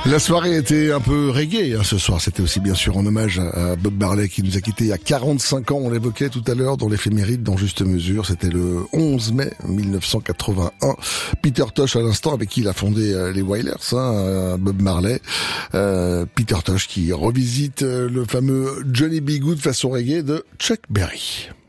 La soirée était un peu reggae ce soir. C'était aussi bien sûr en hommage à Bob Marley qui nous a quittés il y a 45 ans. On l'évoquait tout à l'heure dans l'éphéméride dans Juste Mesure. C'était le 11 mai 1981. Peter Tosh à l'instant avec qui il a fondé les Wailers, Bob Marley. Peter Tosh qui revisite le fameux Johnny B. Goode façon reggae de Chuck Berry.